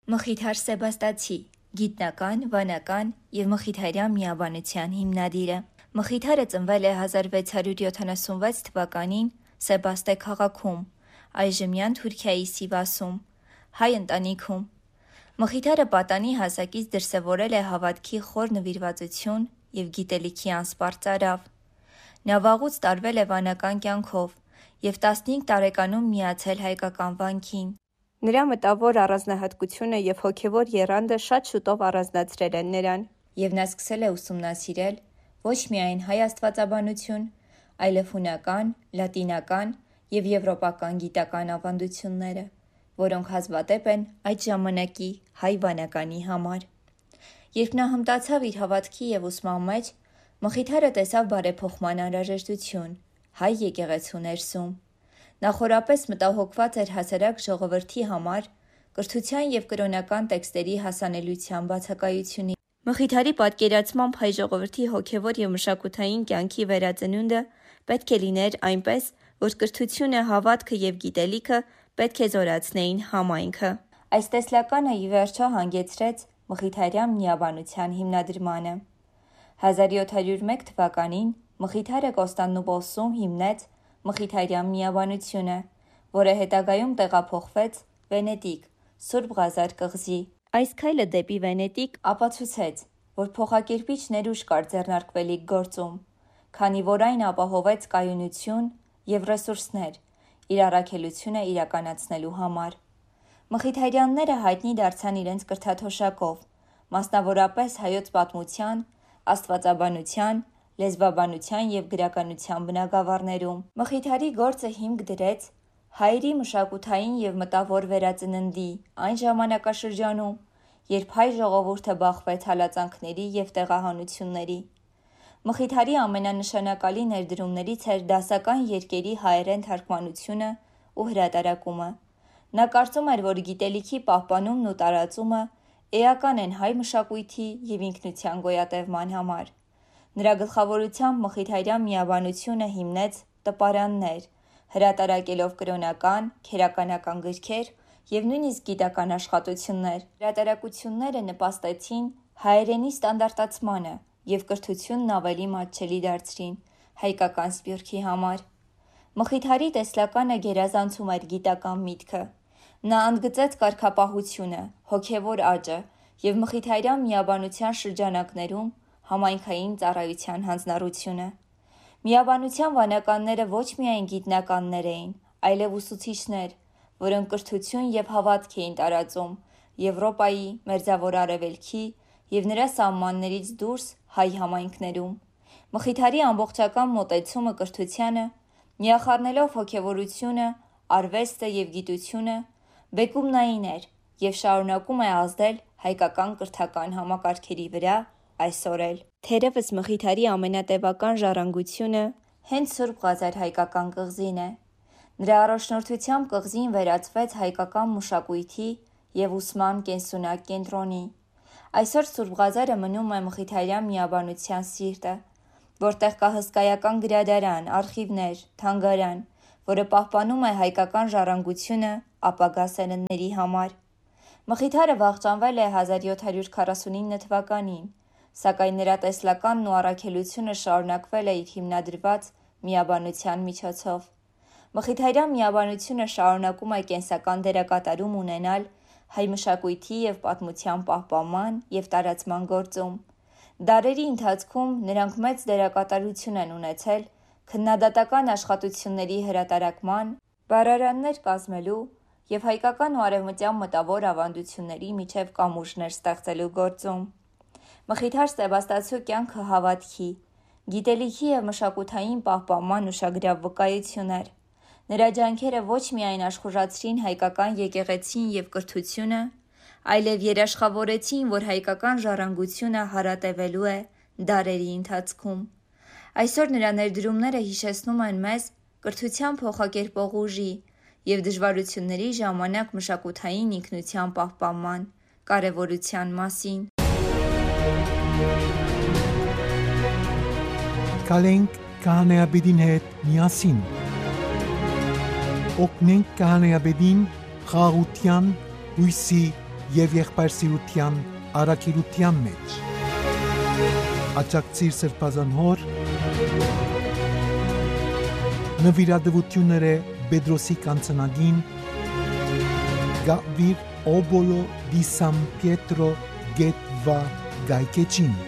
Մխիթար Սեբաստացի, գիտնական, վանական և մխիթարյան միաբանության հիմնադիրը։ Մխիթարը ծնվել է 1676 թվականին Սեբաստե քաղաքում, այժմյան Թուրքիայի Սիվասում, հայ ընտանիքում։ Մխիթարը պատանի հասակից դրսևորել է հավատքի խոր նվիրվածություն և գիտելիքի անսպառ ծարավ։ Նա վաղուց տարվել է վանական կյանքով և 15 տարեկանում միացել հայկական վանքին։ Նրա մտավոր առանձնահատկությունը և հոգևոր եռանդը շատ շուտով առանձնացրել են նրան, և նա սկսել է ուսումնասիրել ոչ միայն հայ աստվածաբանություն, այլև հունական, լատինական և եվրոպական գիտական ավանդությունները, որոնք հազվադեպ են այդ ժամանակի հայ վանականի համար։ Երբ նա հմտացավ իր հավատքի և ուսման մեջ, Մխիթարը տեսավ բարեփոխման անհրաժեշտություն հայ եկեղեցու ներսում։ Նա խորապես մտահոգված էր հասարակ ժողովրդի համար կրթության և կրոնական տեքստերի հասանելիության բացակայությունից։ Մխիթարի պատկերացմամբ հայ ժողովրդի հոգևոր և մշակութային կյանքի վերածնունդը պետք է լիներ այնպես, որ կրթությունը, հավատքը և գիտելիքը պետք է զորացնեին համայնքը։ Այս տեսլականը ի վերջո հանգեցրեց մխիթարյան միաբանության հիմնադրմանը։ 1701 թվականին Մխիթարը Կոստանդնուպոլսում հիմնեց Մխիթարյան միաբանությունը, որը հետագայում տեղափոխվեց Վենետիկ, Սուրբ Ղազար կղզի։ Այս քայլը դեպի Վենետիկ ապացուցեց, որ փոխակերպիչ ներուժ կար ձեռնարկվելիք գործում, քանի որ այն ապահովեց կայունություն և ռեսուրսներ իր առաքելությունը իրականացնելու համար։ Մխիթարյանները հայտնի դարձան իրենց կրթաթոշակով, մասնավորապես հայոց պատմության, աստվածաբանության, լեզվաբանության և գրականության բնագավառներում։ Մխիթարի գործը հիմք դրեց հայերի մշակութային և մտավոր վերածննդի այն ժամանակաշրջանում, երբ հայ ժողովուրդը բախվեց հալածանքների և տեղահանությունների։ Մխիթարի ամենանշանակալի ներդրումներից էր դասական երկերի հայերեն թարգմանությունը ու հրատարակումը։ Նա կարծում էր, որ գիտելիքի պահպանումն ու տարածումը էական են հայ մշակույթի և ինքնության գոյատևման համար։ Նրա գլխավորությամբ Մխիթարյան միաբանությունը հիմնեց տպարաններ, հրատարակելով կրոնական, քերականական գրքեր և նույնիսկ գիտական աշխատություններ։ Հրատարակությունները նպաստեցին հայերենի ստանդարտացմանը և կրթությունն ավելի մատչելի դարձրին հայկական սփյուռքի համար։ Մխիթարի տեսլականը գերազանցում էր գիտական միտքը։ Նա ընդգծեց կարգապահությունը, հոգևոր աճը և մխիթարյան միաբանության շրջանակներում համայնքային ծառայության հանձնառությունը։ Միաբանության վանականները ոչ միայն գիտնականներ էին, այլև ուսուցիչներ, որոնք կրթություն և հավատք էին տարածում Եվրոպայի, Մերձավոր Արևելքի և նրա սահմաններից դուրս հայ համայնքներում։ Մխիթարի ամբողջական մոտեցումը կրթությանը, միախառնելով հոգևորությունը, արվեստը և գիտությունը, բեկումնային էր և շարունակում է ազդել հայկական կրթական համակարգերի վրա այսօր էլ։ Թերևս Մխիթարի ամենատևական ժառանգությունը հենց Սուրբ Ղազար հայկական կղզին է։ Նրա առաջնորդությամբ կղզին վերածվեց հայկական մշակույթի և ուսման կենսունակ կենտրոնի։ Այսօր Սուրբ Ղազարը մնում է մխիթարյան միաբանության սիրտը, որտեղ կա հսկայական գրադարան, արխիվներ, թանգարան, որը պահպանում է հայկական ժառանգությունը ապագա սերունդների համար։ Մխիթարը վախճանվել է 1749 թվականին, սակայն նրա տեսլականն ու առաքելությունը շարունակվել է իր հիմնադրված միաբանության միջոցով։ Մխիթարյան միաբանությունը շարունակում է կենսական դերակատարում ունենալ հայ մշակույթի և պատմության պահպանման և տարածման գործում։ Դարերի ընթացքում նրանք մեծ դերակատարություն են ունեցել քննադատական աշխատությունների հրատարակման, բառարաններ կազմելու և հայկական ու արևմտյան մտավոր ավանդությունների միջև կամուրջներ ստեղծելու գործում։ Մխիթար Սեբաստացու կյանքը հավատքի, գիտելիքի և մշակութային պահպանման ուշագրավ վկայություն էր։ Նրա ջանքերը ոչ միայն աշխուժացրին հայկական եկեղեցին և կրթությունը, այլև երաշխավորեցին, որ հայկական ժառանգությունը հարատևելու է դարերի ընթացքում։ Այսօր նրա ներդրումները հիշեցնում են մեզ կրթության փոխակերպող ուժի և դժվարությունների ժամանակ մշակութային ինքնության պահպանման կարևորության մասին։ Գալենք քահանայապետին հետ միասին։ Օգնենք քահանայապետին խաղաղության, հույսի եւ եղբայրսիրության առաքելության մեջ։ Աջակցիր սրբազան հոր նվիրատվությունները Պետրոսի կանցնագին Գավիր Օբոլո դի Սան Պիետրո Գետվա Գայկեչին